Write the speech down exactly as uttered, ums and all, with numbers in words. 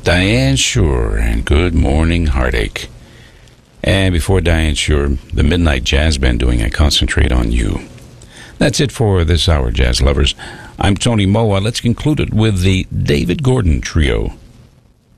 Diane Shure and Good Morning Heartache. And before Diane Shure, the Midnight Jazz Band doing I Concentrate on You. That's it for this hour, jazz lovers. I'm Tony Moa. Let's conclude it with the David Gordon Trio